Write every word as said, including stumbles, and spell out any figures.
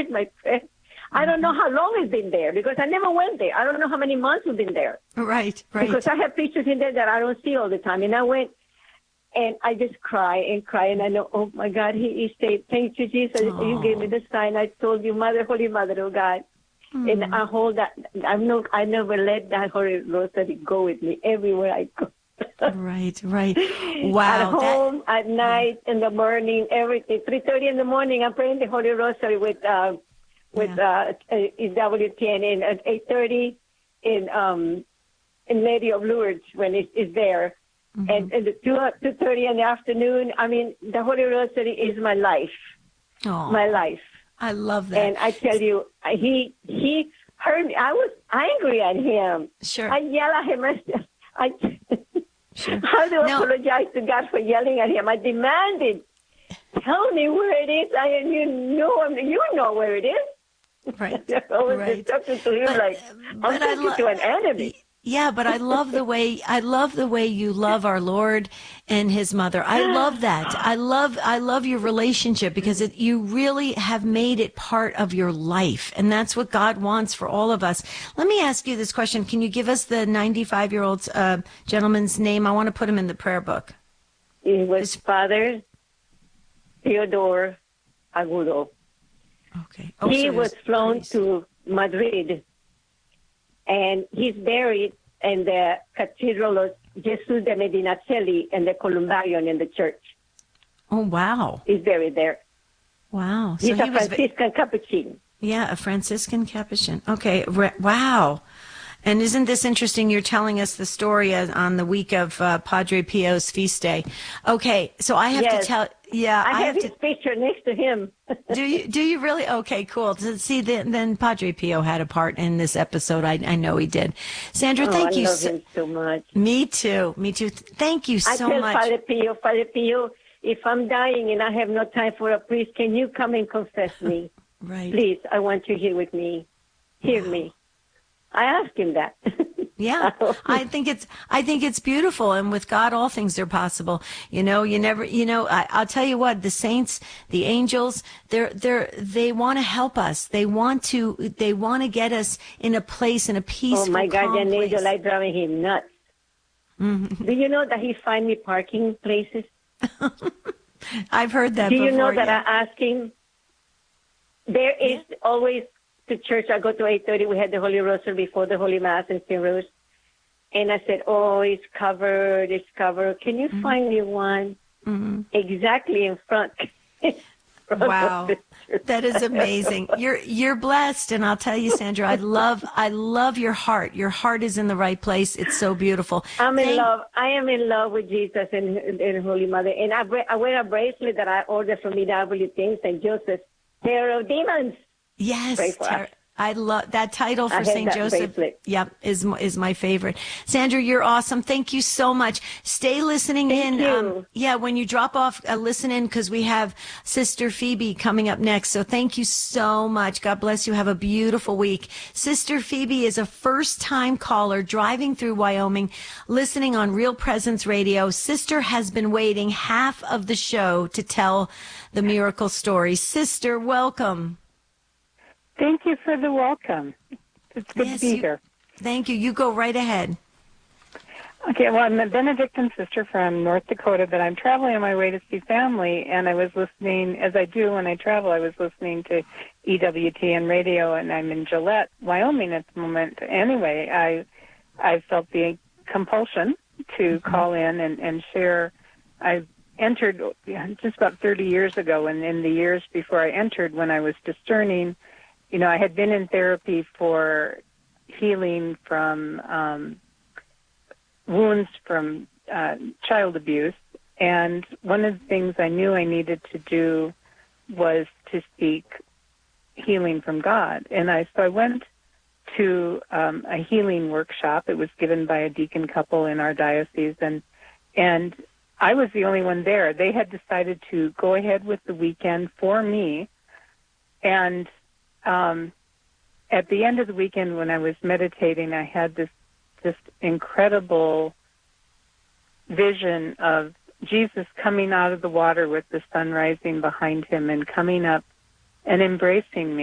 Lord, my friend. I don't know how long it's been there because I never went there. I don't know how many months we've been there. Right, right. Because I have pictures in there that I don't see all the time. And I went and I just cry and cry. And I know, oh, my God, he, he said, thank you, Jesus. Aww. You gave me the sign. I told you, Mother, Holy Mother, oh, God. Mm. And I hold that. I'm no, I never let that Holy Rosary go with me everywhere I go. Right, right. Wow. At home, that, at night, yeah. in the morning, everything. three thirty in the morning, I'm praying the Holy Rosary with uh, with yeah. uh, in W T N, and at eight thirty in um in Lady of Lourdes when it is there, mm-hmm. and and the two two thirty in the afternoon. I mean, the Holy Rosary is my life, Aww. my life. I love that. And I tell you, he he heard me. I was angry at him. Sure. I yell at him. I. Sure. I do no. apologize to God for yelling at him. I demanded, tell me where it is. I and you know, you know where it is. Right. I was right. talking to him but, like I'm talking lo- to an enemy. Yeah, but I love the way I love the way you love our Lord and His Mother. I love that. I love I love your relationship because it, you really have made it part of your life, and that's what God wants for all of us. Let me ask you this question: can you give us the ninety-five-year-old uh, gentleman's name? I want to put him in the prayer book. It was Father Theodore Agudo. Okay. Oh, he so was flown please. to Madrid. And he's buried in the Cathedral of Jesus de Medinaceli in the Columbarium in the church. Oh, wow. He's buried there. Wow. He's so a he was Franciscan Capuchin. Yeah, a Franciscan Capuchin. Okay. Wow. And isn't this interesting? You're telling us the story on the week of uh, Padre Pio's feast day. Okay. So I have yes. to tell... Yeah, I, I have, have his to, picture next to him. do you? Do you really? Okay, cool. So, see, then, then Padre Pio had a part in this episode. I, I know he did. Sandra, oh, thank I you love so, him so much. Me too. Me too. Thank you I so tell much. Padre Pio, Padre Pio, if I'm dying and I have no time for a priest, can you come and confess me? Right. Please, I want you here with me. Hear wow. me. I asked him that. Yeah, I think it's I think it's beautiful, and with God, all things are possible. You know, you never, you know, I, I'll tell you what, the saints, the angels, they're they're they want to help us. They want to they want to get us in a place, in a peaceful, oh my God, calm the place. angel, I driving him nuts. Mm-hmm. Do you know that he find me parking places? I've heard that. Do before, you know that yeah. I ask him? There is yeah. always. To church, I go to eight thirty. We had the Holy Rosary before the Holy Mass in Saint Rose. And I said, oh, it's covered, it's covered. Can you mm-hmm. find me one mm-hmm. exactly in front? Wow. That is amazing. You're you're blessed. And I'll tell you, Sandra, I love I love your heart. Your heart is in the right place. It's so beautiful. I'm Thank- in love. I am in love with Jesus and, and Holy Mother. And I, I wear a bracelet that I ordered from E W T, Saint Joseph, Terror of Demons. Yes, ter- I love that title for Saint Joseph. Bracelet. Yep, is is my favorite. Sandra, you're awesome. Thank you so much. Stay listening Thank in. You. Um, yeah, when you drop off, uh, listen in because we have Sister Phoebe coming up next. So thank you so much. God bless you. Have a beautiful week. Sister Phoebe is a first-time caller driving through Wyoming, listening on Real Presence Radio. Sister has been waiting half of the show to tell the miracle story. Sister, welcome. Thank you for the welcome. It's good yes, to be you, here. Thank you. You go right ahead. Okay, well, I'm a Benedictine sister from North Dakota, but I'm traveling on my way to see family, and I was listening, as I do when I travel, I was listening to E W T N radio, and I'm in Gillette, Wyoming at the moment. Anyway, I I felt the compulsion to mm-hmm. call in and, and share. I entered just about thirty years ago, and in the years before I entered, when I was discerning, you know, I had been in therapy for healing from um, wounds from uh, child abuse, and one of the things I knew I needed to do was to seek healing from God. And I so I went to um, a healing workshop. It was given by a deacon couple in our diocese, and and I was the only one there. They had decided to go ahead with the weekend for me, and Um, at the end of the weekend when I was meditating, I had this just incredible vision of Jesus coming out of the water with the sun rising behind him and coming up and embracing me.